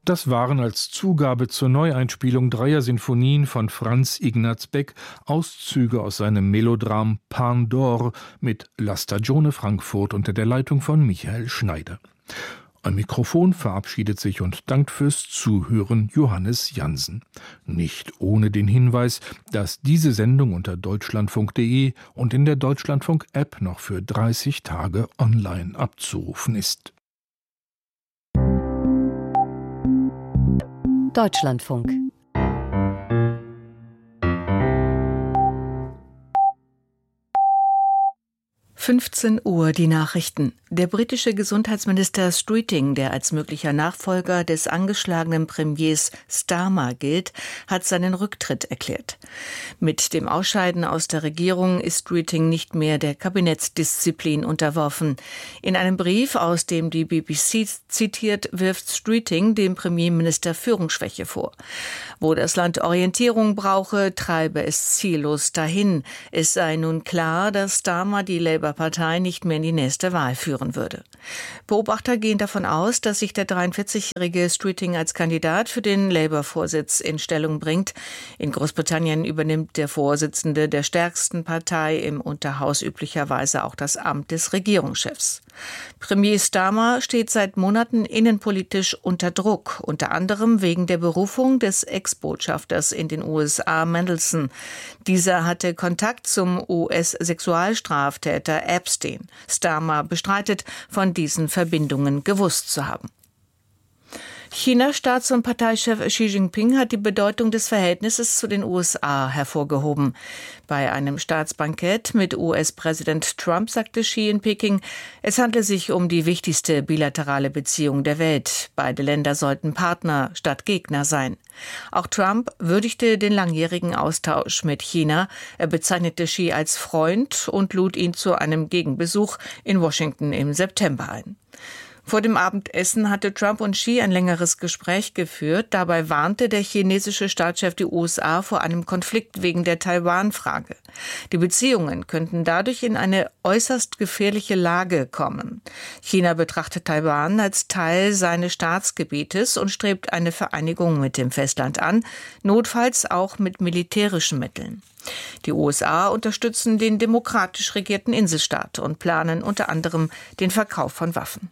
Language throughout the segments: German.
Das waren als Zugabe zur Neueinspielung 3 Sinfonien von Franz Ignaz Beck Auszüge aus seinem Melodram Pan d'Or mit La Stagione Frankfurt unter der Leitung von Michael Schneider. Am Mikrofon verabschiedet sich und dankt fürs Zuhören Johannes Jansen. Nicht ohne den Hinweis, dass diese Sendung unter deutschlandfunk.de und in der Deutschlandfunk-App noch für 30 Tage online abzurufen ist. Deutschlandfunk. Uhr die Nachrichten. Der britische Gesundheitsminister Streeting, der als möglicher Nachfolger des angeschlagenen Premiers Starmer gilt, hat seinen Rücktritt erklärt. Mit dem Ausscheiden aus der Regierung ist Streeting nicht mehr der Kabinettsdisziplin unterworfen. In einem Brief, aus dem die BBC zitiert, wirft Streeting dem Premierminister Führungsschwäche vor. Wo das Land Orientierung brauche, treibe es ziellos dahin. Es sei nun klar, dass Starmer die Labour-Partei nicht mehr in die nächste Wahl führen würde. Beobachter gehen davon aus, dass sich der 43-jährige Streeting als Kandidat für den Labour-Vorsitz in Stellung bringt. In Großbritannien übernimmt der Vorsitzende der stärksten Partei im Unterhaus üblicherweise auch das Amt des Regierungschefs. Premier Starmer steht seit Monaten innenpolitisch unter Druck, unter anderem wegen der Berufung des Ex-Botschafters in den USA Mandelson. Dieser hatte Kontakt zum US-Sexualstraftäter Epstein. Starmer bestreitet, von diesen Verbindungen gewusst zu haben. Chinas Staats- und Parteichef Xi Jinping hat die Bedeutung des Verhältnisses zu den USA hervorgehoben. Bei einem Staatsbankett mit US-Präsident Trump sagte Xi in Peking, es handle sich um die wichtigste bilaterale Beziehung der Welt. Beide Länder sollten Partner statt Gegner sein. Auch Trump würdigte den langjährigen Austausch mit China. Er bezeichnete Xi als Freund und lud ihn zu einem Gegenbesuch in Washington im September ein. Vor dem Abendessen hatte Trump und Xi ein längeres Gespräch geführt. Dabei warnte der chinesische Staatschef die USA vor einem Konflikt wegen der Taiwan-Frage. Die Beziehungen könnten dadurch in eine äußerst gefährliche Lage kommen. China betrachtet Taiwan als Teil seines Staatsgebietes und strebt eine Vereinigung mit dem Festland an, notfalls auch mit militärischen Mitteln. Die USA unterstützen den demokratisch regierten Inselstaat und planen unter anderem den Verkauf von Waffen.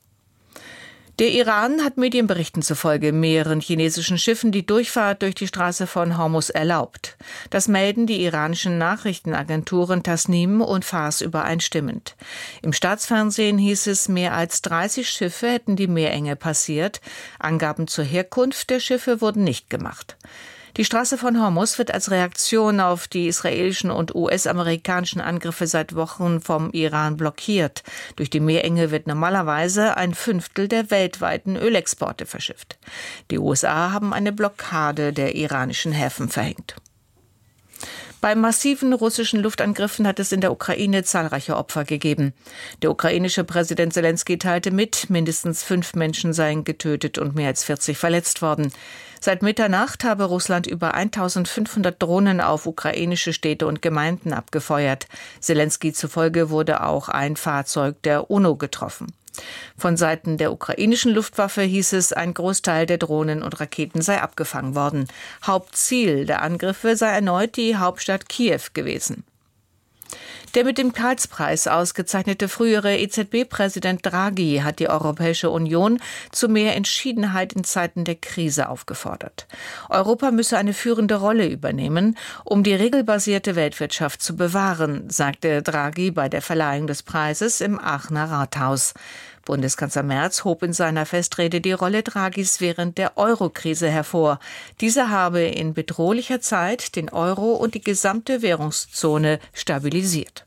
Der Iran hat Medienberichten zufolge mehreren chinesischen Schiffen die Durchfahrt durch die Straße von Hormuz erlaubt. Das melden die iranischen Nachrichtenagenturen Tasnim und Fars übereinstimmend. Im Staatsfernsehen hieß es, mehr als 30 Schiffe hätten die Meerenge passiert. Angaben zur Herkunft der Schiffe wurden nicht gemacht. Die Straße von Hormuz wird als Reaktion auf die israelischen und US-amerikanischen Angriffe seit Wochen vom Iran blockiert. Durch die Meerenge wird normalerweise 1/5 der weltweiten Ölexporte verschifft. Die USA haben eine Blockade der iranischen Häfen verhängt. Bei massiven russischen Luftangriffen hat es in der Ukraine zahlreiche Opfer gegeben. Der ukrainische Präsident Selenskyj teilte mit, mindestens 5 Menschen seien getötet und mehr als 40 verletzt worden. Seit Mitternacht habe Russland über 1500 Drohnen auf ukrainische Städte und Gemeinden abgefeuert. Selenskyj zufolge wurde auch ein Fahrzeug der UNO getroffen. Von Seiten der ukrainischen Luftwaffe hieß es, ein Großteil der Drohnen und Raketen sei abgefangen worden. Hauptziel der Angriffe sei erneut die Hauptstadt Kiew gewesen. Der mit dem Karlspreis ausgezeichnete frühere EZB-Präsident Draghi hat die Europäische Union zu mehr Entschiedenheit in Zeiten der Krise aufgefordert. Europa müsse eine führende Rolle übernehmen, um die regelbasierte Weltwirtschaft zu bewahren, sagte Draghi bei der Verleihung des Preises im Aachener Rathaus. Bundeskanzler Merz hob in seiner Festrede die Rolle Draghis während der Euro-Krise hervor. Dieser habe in bedrohlicher Zeit den Euro und die gesamte Währungszone stabilisiert.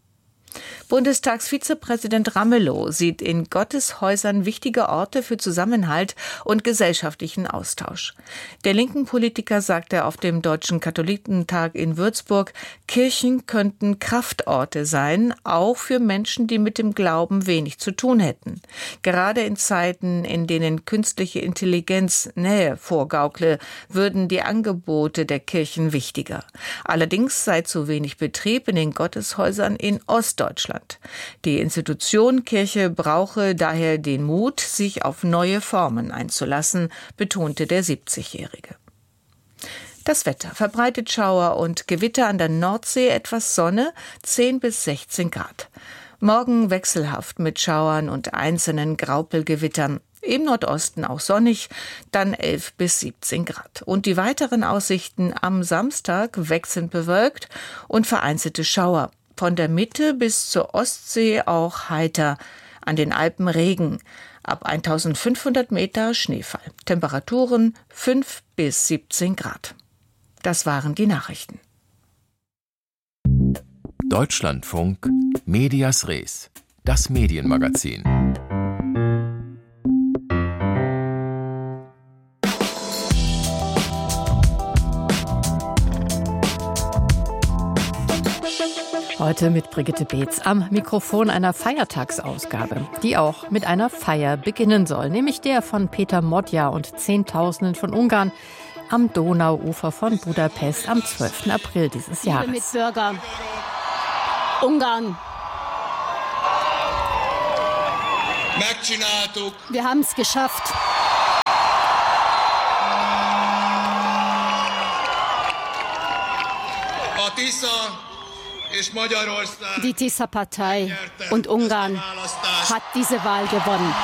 Bundestagsvizepräsident Ramelow sieht in Gotteshäusern wichtige Orte für Zusammenhalt und gesellschaftlichen Austausch. Der linken Politiker sagte auf dem Deutschen Katholikentag in Würzburg, Kirchen könnten Kraftorte sein, auch für Menschen, die mit dem Glauben wenig zu tun hätten. Gerade in Zeiten, in denen künstliche Intelligenz Nähe vorgaukle, würden die Angebote der Kirchen wichtiger. Allerdings sei zu wenig Betrieb in den Gotteshäusern in Ostdeutschland Deutschland. Die Institution Kirche brauche daher den Mut, sich auf neue Formen einzulassen, betonte der 70-Jährige. Das Wetter: verbreitet Schauer und Gewitter an der Nordsee, etwas Sonne, 10 bis 16 Grad. Morgen wechselhaft mit Schauern und einzelnen Graupelgewittern. Im Nordosten auch sonnig, dann 11 bis 17 Grad. Und die weiteren Aussichten: am Samstag wechselnd bewölkt und vereinzelte Schauer. Von der Mitte bis zur Ostsee auch heiter. An den Alpen Regen. Ab 1500 Meter Schneefall. Temperaturen 5 bis 17 Grad. Das waren die Nachrichten. Deutschlandfunk Medias Res, das Medienmagazin. Heute mit Brigitte Beetz am Mikrofon einer Feiertagsausgabe, die auch mit einer Feier beginnen soll, nämlich der von Peter Modja und Zehntausenden von Ungarn am Donauufer von Budapest am 12. April dieses Jahres. Liebe Mitbürger, Ungarn, wir haben es geschafft. Die Tisza-Partei und Ungarn hat diese Wahl gewonnen.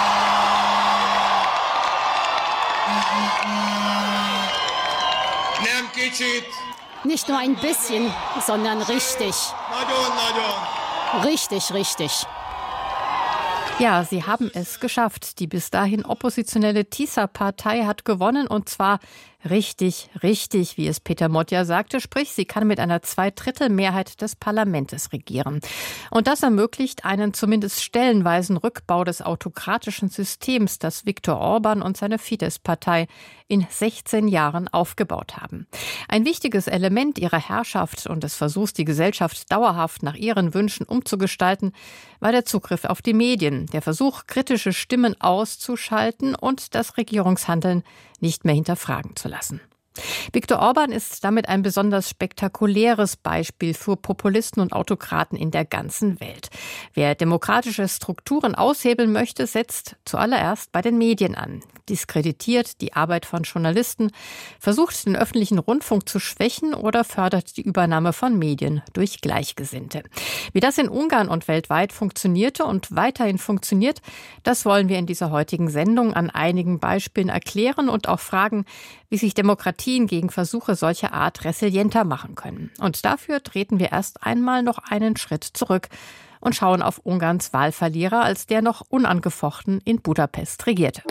Nicht nur ein bisschen, sondern richtig. Richtig, richtig. Ja, sie haben es geschafft. Die bis dahin oppositionelle Tisza-Partei hat gewonnen, und zwar richtig, wie es Peter Modja sagte. Sprich, sie kann mit einer Zweidrittelmehrheit des Parlaments regieren. Und das ermöglicht einen zumindest stellenweisen Rückbau des autokratischen Systems, das Viktor Orban und seine Fidesz-Partei in 16 Jahren aufgebaut haben. Ein wichtiges Element ihrer Herrschaft und des Versuchs, die Gesellschaft dauerhaft nach ihren Wünschen umzugestalten, war der Zugriff auf die Medien, der Versuch, kritische Stimmen auszuschalten und das Regierungshandeln nicht mehr hinterfragen zu lassen. Viktor Orban ist damit ein besonders spektakuläres Beispiel für Populisten und Autokraten in der ganzen Welt. Wer demokratische Strukturen aushebeln möchte, setzt zuallererst bei den Medien an, diskreditiert die Arbeit von Journalisten, versucht den öffentlichen Rundfunk zu schwächen oder fördert die Übernahme von Medien durch Gleichgesinnte. Wie das in Ungarn und weltweit funktionierte und weiterhin funktioniert, das wollen wir in dieser heutigen Sendung an einigen Beispielen erklären und auch fragen, wie sich Demokratien gegen Versuche solcher Art resilienter machen können. Und dafür treten wir erst einmal noch einen Schritt zurück und schauen auf Ungarns Wahlverlierer, als der noch unangefochten in Budapest regierte.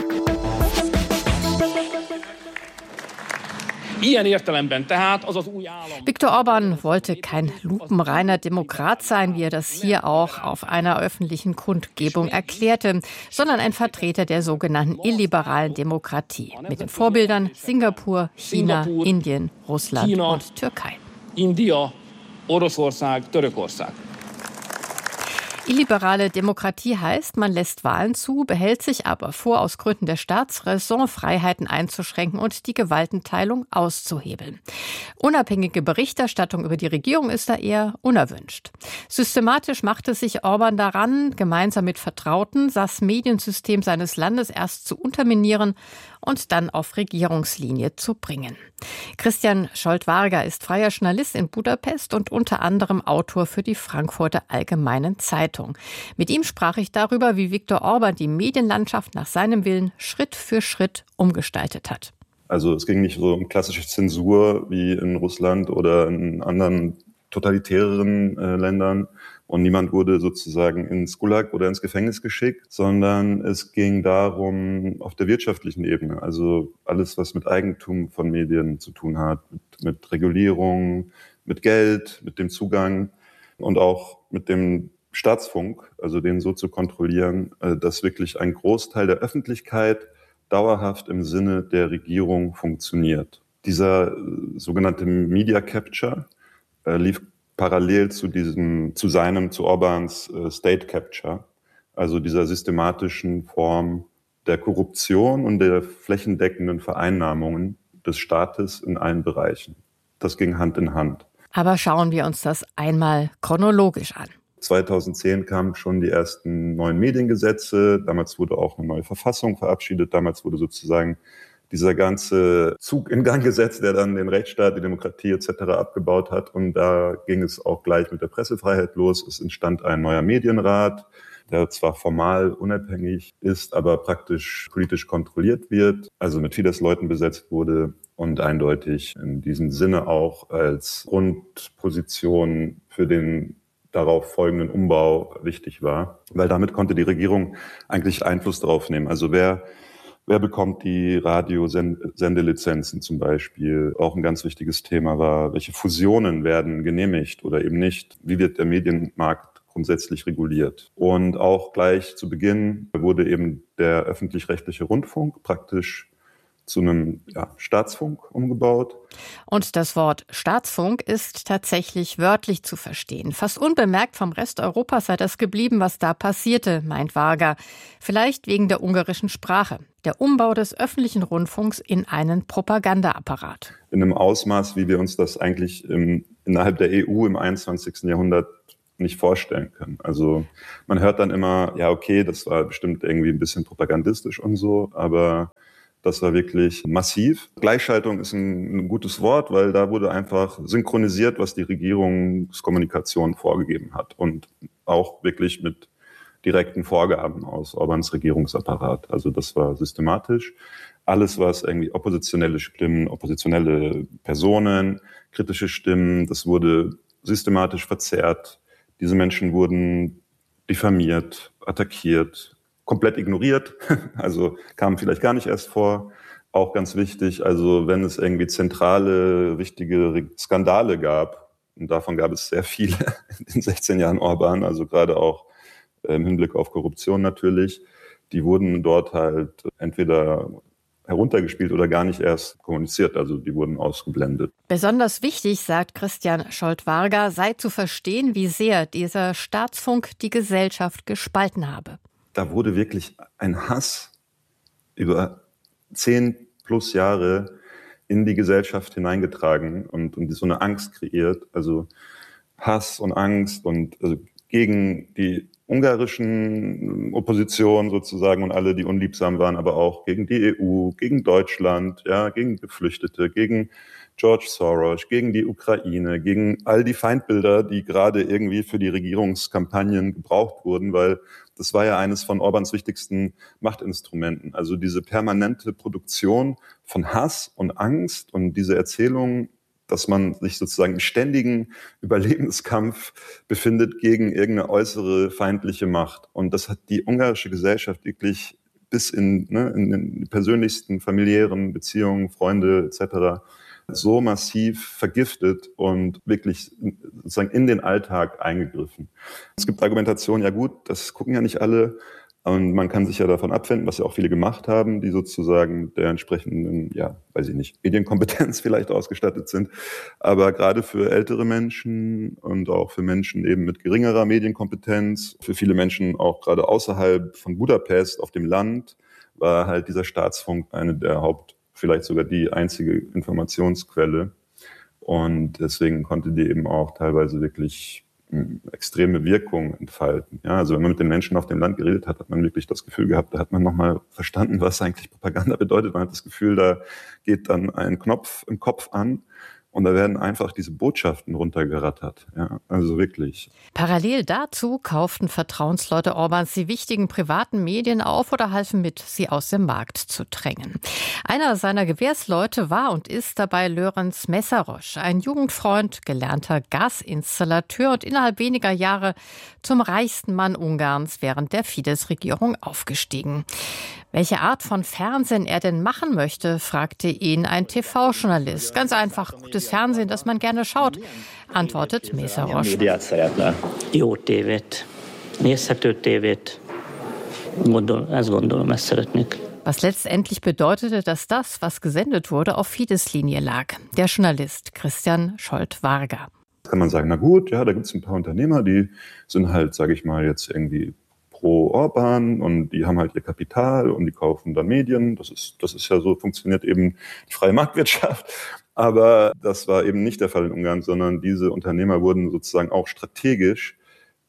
Viktor Orban wollte kein lupenreiner Demokrat sein, wie er das hier auch auf einer öffentlichen Kundgebung erklärte, sondern ein Vertreter der sogenannten illiberalen Demokratie mit den Vorbildern Singapur, China, Indien, Russland und Türkei. Illiberale Demokratie heißt, man lässt Wahlen zu, behält sich aber vor, aus Gründen der Staatsräson Freiheiten einzuschränken und die Gewaltenteilung auszuhebeln. Unabhängige Berichterstattung über die Regierung ist da eher unerwünscht. Systematisch machte sich Orban daran, gemeinsam mit Vertrauten das Mediensystem seines Landes erst zu unterminieren und dann auf Regierungslinie zu bringen. Christian Scholt-Varga ist freier Journalist in Budapest und unter anderem Autor für die Frankfurter Allgemeinen Zeitung. Mit ihm sprach ich darüber, wie Viktor Orban die Medienlandschaft nach seinem Willen Schritt für Schritt umgestaltet hat. Also es ging nicht so um klassische Zensur wie in Russland oder in anderen totalitäreren Ländern. Und niemand wurde sozusagen ins Gulag oder ins Gefängnis geschickt, sondern es ging darum, auf der wirtschaftlichen Ebene, also alles, was mit Eigentum von Medien zu tun hat, mit Regulierung, mit Geld, mit dem Zugang und auch mit dem Staatsfunk, also den so zu kontrollieren, dass wirklich ein Großteil der Öffentlichkeit dauerhaft im Sinne der Regierung funktioniert. Dieser sogenannte Media Capture lief parallel zu Orbans State Capture, also dieser systematischen Form der Korruption und der flächendeckenden Vereinnahmungen des Staates in allen Bereichen. Das ging Hand in Hand. Aber schauen wir uns das einmal chronologisch an. 2010 kamen schon die ersten neuen Mediengesetze. Damals wurde auch eine neue Verfassung verabschiedet. Damals wurde sozusagen dieser ganze Zug in Gang gesetzt, der dann den Rechtsstaat, die Demokratie etc. abgebaut hat. Und da ging es auch gleich mit der Pressefreiheit los. Es entstand ein neuer Medienrat, der zwar formal unabhängig ist, aber praktisch politisch kontrolliert wird, also mit Fidesz-Leuten besetzt wurde und eindeutig in diesem Sinne auch als Grundposition für den darauf folgenden Umbau wichtig war, weil damit konnte die Regierung eigentlich Einfluss darauf nehmen. Also wer bekommt die Radiosendelizenzen zum Beispiel? Auch ein ganz wichtiges Thema war, welche Fusionen werden genehmigt oder eben nicht? Wie wird der Medienmarkt grundsätzlich reguliert? Und auch gleich zu Beginn wurde eben der öffentlich-rechtliche Rundfunk praktisch zu einem Staatsfunk umgebaut. Und das Wort Staatsfunk ist tatsächlich wörtlich zu verstehen. Fast unbemerkt vom Rest Europas sei das geblieben, was da passierte, meint Varga. Vielleicht wegen der ungarischen Sprache. Der Umbau des öffentlichen Rundfunks in einen Propagandaapparat. In einem Ausmaß, wie wir uns das eigentlich innerhalb der EU im 21. Jahrhundert nicht vorstellen können. Also man hört dann immer, ja okay, das war bestimmt irgendwie ein bisschen propagandistisch und so, aber das war wirklich massiv. Gleichschaltung ist ein gutes Wort, weil da wurde einfach synchronisiert, was die Regierungskommunikation vorgegeben hat und auch wirklich mit direkten Vorgaben aus Orbáns Regierungsapparat. Also das war systematisch. Alles, was irgendwie oppositionelle Stimmen, oppositionelle Personen, kritische Stimmen, das wurde systematisch verzerrt. Diese Menschen wurden diffamiert, attackiert, komplett ignoriert, also kam vielleicht gar nicht erst vor. Auch ganz wichtig, also wenn es irgendwie zentrale, wichtige Skandale gab, und davon gab es sehr viele in den 16 Jahren Orbán, also gerade auch im Hinblick auf Korruption natürlich, die wurden dort halt entweder heruntergespielt oder gar nicht erst kommuniziert, also die wurden ausgeblendet. Besonders wichtig, sagt Christian Scholt-Varga, sei zu verstehen, wie sehr dieser Staatsfunk die Gesellschaft gespalten habe. Da wurde wirklich ein Hass über 10 plus Jahre in die Gesellschaft hineingetragen und so eine Angst kreiert. Also Hass und Angst und also gegen die ungarischen Opposition sozusagen und alle, die unliebsam waren, aber auch gegen die EU, gegen Deutschland, ja, gegen Geflüchtete, gegen George Soros, gegen die Ukraine, gegen all die Feindbilder, die gerade irgendwie für die Regierungskampagnen gebraucht wurden, weil das war ja eines von Orbáns wichtigsten Machtinstrumenten. Also diese permanente Produktion von Hass und Angst und diese Erzählung, dass man sich sozusagen im ständigen Überlebenskampf befindet gegen irgendeine äußere feindliche Macht. Und das hat die ungarische Gesellschaft wirklich bis in den persönlichsten familiären Beziehungen, Freunde etc. so massiv vergiftet und wirklich sozusagen in den Alltag eingegriffen. Es gibt Argumentationen, ja gut, das gucken ja nicht alle und man kann sich ja davon abwenden, was ja auch viele gemacht haben, die sozusagen der entsprechenden, Medienkompetenz vielleicht ausgestattet sind. Aber gerade für ältere Menschen und auch für Menschen eben mit geringerer Medienkompetenz, für viele Menschen auch gerade außerhalb von Budapest auf dem Land, war halt dieser Staatsfunk eine der vielleicht sogar die einzige Informationsquelle. Und deswegen konnte die eben auch teilweise wirklich extreme Wirkung entfalten. Ja, also wenn man mit den Menschen auf dem Land geredet hat, hat man wirklich das Gefühl gehabt, da hat man nochmal verstanden, was eigentlich Propaganda bedeutet. Man hat das Gefühl, da geht dann ein Knopf im Kopf an und da werden einfach diese Botschaften runtergerattert. Ja, also wirklich. Parallel dazu kauften Vertrauensleute Orbáns die wichtigen privaten Medien auf oder halfen mit, sie aus dem Markt zu drängen. Einer seiner Gewährsleute war und ist dabei Lörenc Meszaros, ein Jugendfreund, gelernter Gasinstallateur und innerhalb weniger Jahre zum reichsten Mann Ungarns während der Fidesz-Regierung aufgestiegen. Welche Art von Fernsehen er denn machen möchte, fragte ihn ein TV-Journalist. Ganz einfach, gutes Fernsehen, das man gerne schaut, antwortet Meszaros. Jó tévét, nézhető tévét, ezt gondolom, ezt szeretnék. Was letztendlich bedeutete, dass das, was gesendet wurde, auf Fidesz-Linie lag. Der Journalist Christian Scholt-Varga. Kann man sagen, na gut, ja, da gibt es ein paar Unternehmer, die sind halt, sage ich mal, jetzt irgendwie pro Orbán und die haben halt ihr Kapital und die kaufen dann Medien. Das ist ja so, funktioniert eben die freie Marktwirtschaft. Aber das war eben nicht der Fall in Ungarn, sondern diese Unternehmer wurden sozusagen auch strategisch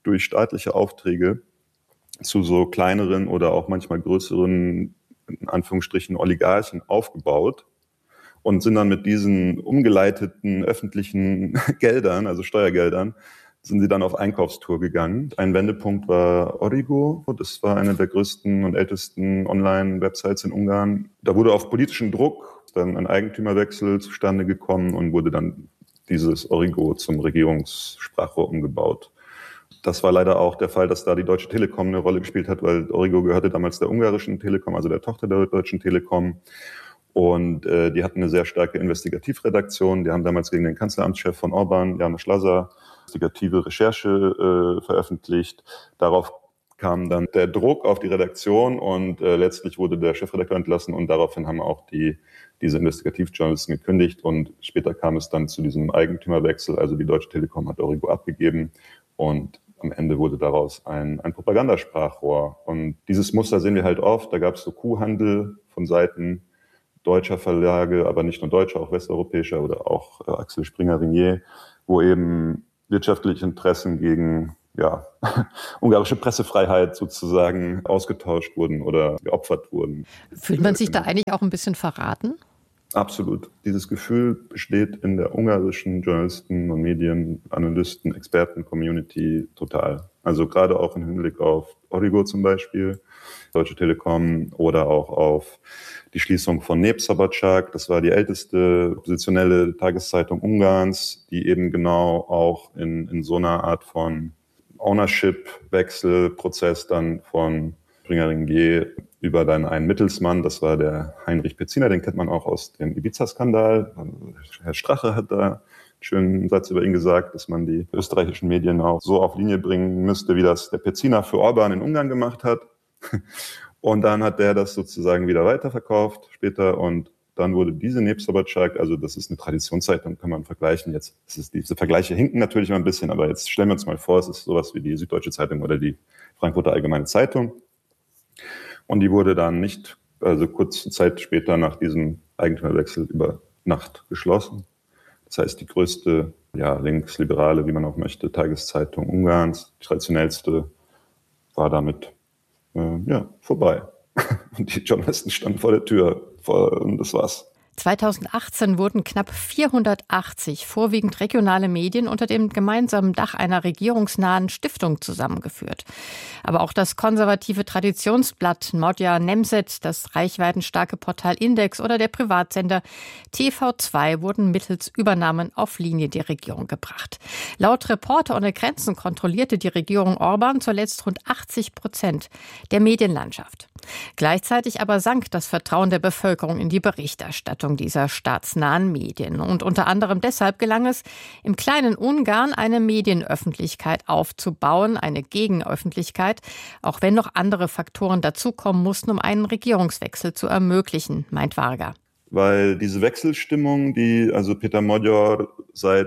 durch staatliche Aufträge zu so kleineren oder auch manchmal größeren, in Anführungsstrichen, Oligarchen aufgebaut und sind dann mit diesen umgeleiteten öffentlichen Geldern, also Steuergeldern, sind sie dann auf Einkaufstour gegangen. Ein Wendepunkt war Origo. Das war eine der größten und ältesten Online-Websites in Ungarn. Da wurde auf politischen Druck dann ein Eigentümerwechsel zustande gekommen und wurde dann dieses Origo zum Regierungssprachrohr umgebaut. Das war leider auch der Fall, dass da die Deutsche Telekom eine Rolle gespielt hat, weil Origo gehörte damals der ungarischen Telekom, also der Tochter der Deutschen Telekom. Und die hatten eine sehr starke Investigativredaktion. Die haben damals gegen den Kanzleramtschef von Orbán, János Lázár, investigative Recherche veröffentlicht. Darauf kam dann der Druck auf die Redaktion und letztlich wurde der Chefredakteur entlassen und daraufhin haben auch diese Investigativjournalisten gekündigt und später kam es dann zu diesem Eigentümerwechsel. Also die Deutsche Telekom hat Origo abgegeben und am Ende wurde daraus ein Propagandasprachrohr. Und dieses Muster sehen wir halt oft. Da gab es so Kuhhandel von Seiten deutscher Verlage, aber nicht nur deutscher, auch westeuropäischer oder auch Axel Springer-Ringier, wo eben wirtschaftliche Interessen gegen ungarische Pressefreiheit sozusagen ausgetauscht wurden oder geopfert wurden. Fühlt man sich da eigentlich auch ein bisschen verraten? Absolut. Dieses Gefühl besteht in der ungarischen Journalisten- und Medien-, Analysten-, Experten-Community total. Also gerade auch im Hinblick auf Origo zum Beispiel, Deutsche Telekom oder auch auf die Schließung von Népszabadság. Das war die älteste oppositionelle Tageszeitung Ungarns, die eben genau auch in so einer Art von Ownership-Wechselprozess dann von Springer-Ringier über dann einen Mittelsmann, das war der Heinrich Petziner, den kennt man auch aus dem Ibiza-Skandal. Herr Strache hat da einen schönen Satz über ihn gesagt, dass man die österreichischen Medien auch so auf Linie bringen müsste, wie das der Petziner für Orbán in Ungarn gemacht hat. Und dann hat der das sozusagen wieder weiterverkauft später und dann wurde diese Népszabadság, also das ist eine Traditionszeitung, kann man vergleichen. Jetzt diese Vergleiche hinken natürlich mal ein bisschen, aber jetzt stellen wir uns mal vor, es ist sowas wie die Süddeutsche Zeitung oder die Frankfurter Allgemeine Zeitung. Und die wurde dann kurze Zeit später nach diesem Eigentümerwechsel über Nacht geschlossen. Das heißt, die größte, linksliberale, wie man auch möchte, Tageszeitung Ungarns, die traditionellste, war damit vorbei. Und die Journalisten standen vor der Tür und das war's. 2018 wurden knapp 480 vorwiegend regionale Medien unter dem gemeinsamen Dach einer regierungsnahen Stiftung zusammengeführt. Aber auch das konservative Traditionsblatt Magyar Nemzet, das reichweitenstarke Portal Index oder der Privatsender TV2 wurden mittels Übernahmen auf Linie der Regierung gebracht. Laut Reporter ohne Grenzen kontrollierte die Regierung Orbán zuletzt rund 80% der Medienlandschaft. Gleichzeitig aber sank das Vertrauen der Bevölkerung in die Berichterstattung dieser staatsnahen Medien. Und unter anderem deshalb gelang es, im kleinen Ungarn eine Medienöffentlichkeit aufzubauen, eine Gegenöffentlichkeit, auch wenn noch andere Faktoren dazukommen mussten, um einen Regierungswechsel zu ermöglichen, meint Varga. Weil diese Wechselstimmung, die also Péter Magyar seit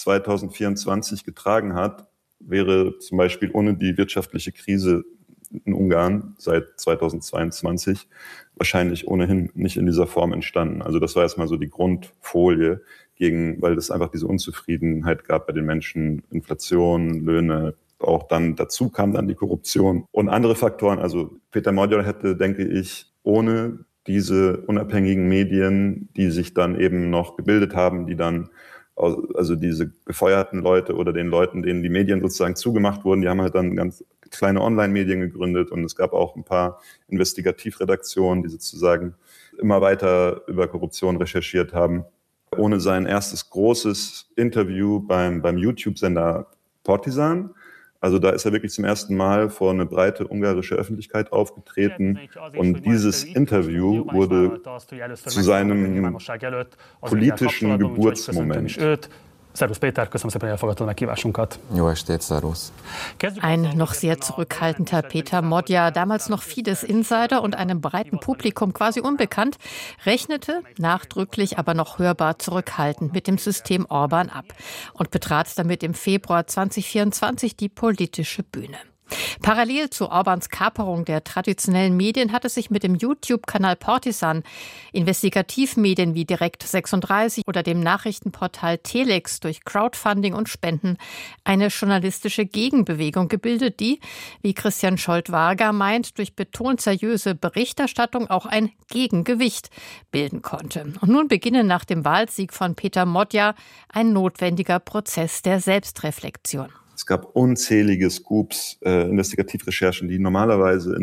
2024 getragen hat, wäre zum Beispiel ohne die wirtschaftliche Krise in Ungarn seit 2022 wahrscheinlich ohnehin nicht in dieser Form entstanden. Also das war erstmal so die Grundfolie weil es einfach diese Unzufriedenheit gab bei den Menschen, Inflation, Löhne, auch dann dazu kam dann die Korruption und andere Faktoren. Also Péter Magyar hätte, denke ich, ohne diese unabhängigen Medien, die sich dann eben noch gebildet haben, die dann also diese gefeuerten Leute oder den Leuten, denen die Medien sozusagen zugemacht wurden, die haben halt dann ganz kleine Online-Medien gegründet und es gab auch ein paar Investigativredaktionen, die sozusagen immer weiter über Korruption recherchiert haben. Ohne sein erstes großes Interview beim YouTube-Sender Partizan, also da ist er wirklich zum ersten Mal vor eine breite ungarische Öffentlichkeit aufgetreten und dieses Interview wurde zu seinem politischen Geburtsmoment. Szervusz Péter, köszönöm szépen, hogy elfogadtad a meghívásunkat. Jó estét, szervusz. Ein noch sehr zurückhaltender Péter Magyar, damals noch Fidesz-Insider und einem breiten Publikum quasi unbekannt, rechnete, nachdrücklich, aber noch hörbar zurückhaltend mit dem System Orbán ab und betrat damit im Februar 2024 die politische Bühne. Parallel zu Orbáns Kaperung der traditionellen Medien hat es sich mit dem YouTube-Kanal Partisan, Investigativmedien wie Direkt36 oder dem Nachrichtenportal Telex durch Crowdfunding und Spenden eine journalistische Gegenbewegung gebildet, die, wie Christian Scholtz-Wager meint, durch betont seriöse Berichterstattung auch ein Gegengewicht bilden konnte. Und nun beginne nach dem Wahlsieg von Peter Modja ein notwendiger Prozess der Selbstreflexion. Es gab unzählige Scoops, Investigativrecherchen, die normalerweise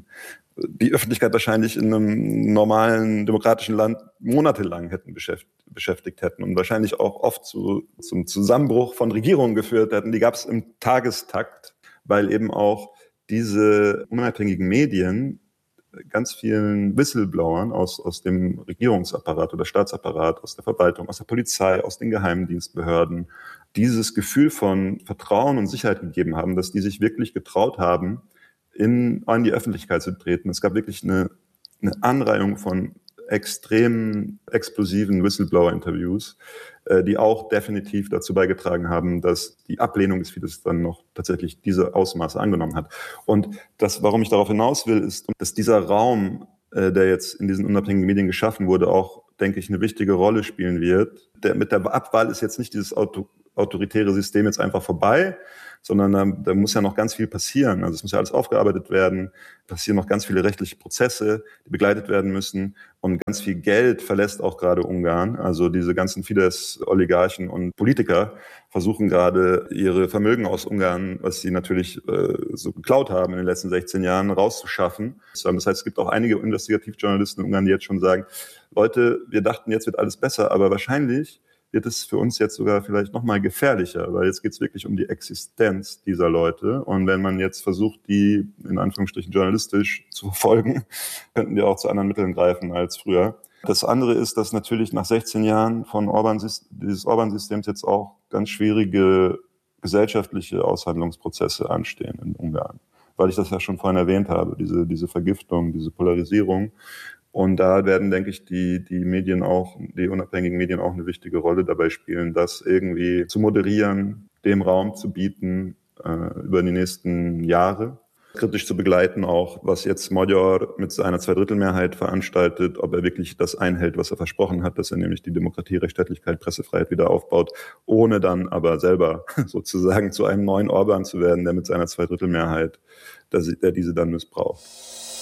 die Öffentlichkeit wahrscheinlich in einem normalen demokratischen Land monatelang hätten beschäftigt hätten und wahrscheinlich auch oft zum Zusammenbruch von Regierungen geführt hätten. Die gab es im Tagestakt, weil eben auch diese unabhängigen Medien ganz vielen Whistleblowern aus dem Regierungsapparat oder Staatsapparat, aus der Verwaltung, aus der Polizei, aus den Geheimdienstbehörden dieses Gefühl von Vertrauen und Sicherheit gegeben haben, dass die sich wirklich getraut haben, an die Öffentlichkeit zu treten. Es gab wirklich eine Anreihung von extrem explosiven Whistleblower-Interviews, die auch definitiv dazu beigetragen haben, dass die Ablehnung des Fidesz dann noch tatsächlich diese Ausmaße angenommen hat. Und warum ich darauf hinaus will, ist, dass dieser Raum, der jetzt in diesen unabhängigen Medien geschaffen wurde, auch, denke ich, eine wichtige Rolle spielen wird. Mit der Abwahl ist jetzt nicht dieses autoritäre System jetzt einfach vorbei, sondern da muss ja noch ganz viel passieren. Also es muss ja alles aufgearbeitet werden, passieren noch ganz viele rechtliche Prozesse, die begleitet werden müssen und ganz viel Geld verlässt auch gerade Ungarn. Also diese ganzen Fidesz-Oligarchen und Politiker versuchen gerade ihre Vermögen aus Ungarn, was sie natürlich so geklaut haben in den letzten 16 Jahren, rauszuschaffen. Das heißt, es gibt auch einige Investigativjournalisten in Ungarn, die jetzt schon sagen, Leute, wir dachten, jetzt wird alles besser, aber wahrscheinlich wird es für uns jetzt sogar vielleicht noch mal gefährlicher, weil jetzt geht es wirklich um die Existenz dieser Leute. Und wenn man jetzt versucht, die in Anführungsstrichen journalistisch zu verfolgen, könnten die auch zu anderen Mitteln greifen als früher. Das andere ist, dass natürlich nach 16 Jahren von dieses Orbán-Systems jetzt auch ganz schwierige gesellschaftliche Aushandlungsprozesse anstehen in Ungarn. Weil ich das ja schon vorhin erwähnt habe, diese Vergiftung, diese Polarisierung. Und da werden, denke ich, die Medien auch, die unabhängigen Medien auch eine wichtige Rolle dabei spielen, das irgendwie zu moderieren, dem Raum zu bieten, über die nächsten Jahre. Kritisch zu begleiten auch, was jetzt Magyar mit seiner Zweidrittelmehrheit veranstaltet, ob er wirklich das einhält, was er versprochen hat, dass er nämlich die Demokratie, Rechtsstaatlichkeit, Pressefreiheit wieder aufbaut, ohne dann aber selber sozusagen zu einem neuen Orbán zu werden, der mit seiner Zweidrittelmehrheit, der diese dann missbraucht.